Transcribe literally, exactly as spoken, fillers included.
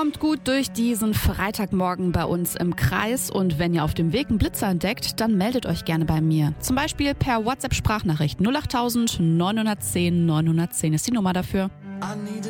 kommt gut durch diesen Freitagmorgen bei uns im Kreis und wenn ihr auf dem Weg einen Blitzer entdeckt, dann meldet euch gerne bei mir. Zum Beispiel per WhatsApp-Sprachnachricht null acht neun eins null neun eins null neun eins zehn ist die Nummer dafür.